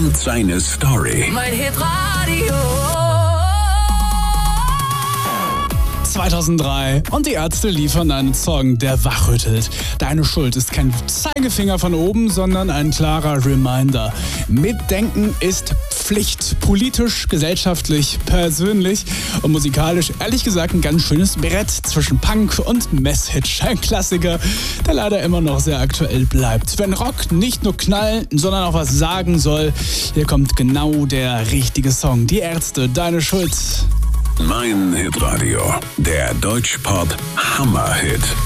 und seine Story. Mein Hitradio. 2003 und die Ärzte liefern einen Song, der wachrüttelt. Deine Schuld ist kein Zeigefinger von oben, sondern ein klarer Reminder. Mitdenken ist Pflicht. Politisch, gesellschaftlich, persönlich und musikalisch, ehrlich gesagt, ein ganz schönes Brett zwischen Punk und Message. Ein Klassiker, der leider immer noch sehr aktuell bleibt. Wenn Rock nicht nur knallen, sondern auch was sagen soll, hier kommt genau der richtige Song. Die Ärzte, Deine Schuld. Mein Hitradio, der Deutschpop Hammerhit.